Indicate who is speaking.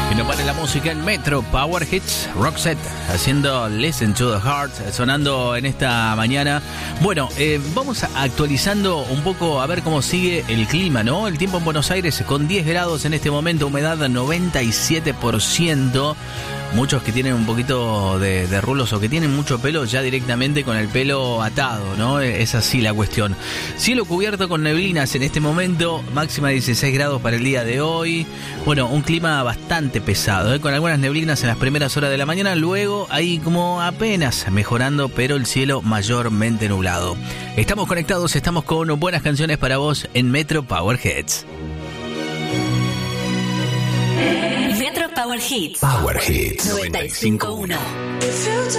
Speaker 1: Y no para la música en Metro Power Hits, Roxette haciendo Listen to the Heart, sonando en esta mañana. Bueno, vamos actualizando un poco a ver cómo sigue el clima, ¿no? El tiempo en Buenos Aires con 10 grados en este momento, humedad 97%. Muchos que tienen un poquito de rulos o que tienen mucho pelo ya directamente con el pelo atado, ¿no? Es así la cuestión. Cielo cubierto con neblinas en este momento, máxima 16 grados para el día de hoy. Bueno, un clima bastante pesado, con algunas neblinas en las primeras horas de la mañana, luego ahí como apenas mejorando, pero el cielo mayormente nublado. Estamos conectados, estamos con buenas canciones para vos en Metro Power Hits.
Speaker 2: Metro Power Hits.
Speaker 3: Power Hits
Speaker 2: 95.1.